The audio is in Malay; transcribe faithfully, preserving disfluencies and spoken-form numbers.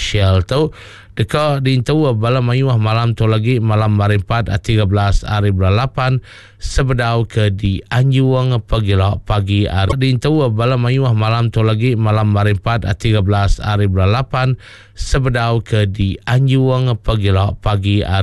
official tu deka dintu bala mayuah malam tu lagi malam marimpat tiga belas hari bulan lapan sebedau ke di Anjuang pagi pagi hari dintu bala mayuah malam tu lagi malam marimpat tiga belas hari bulan lapan sebedau ke di Anjuang pagi pagi hari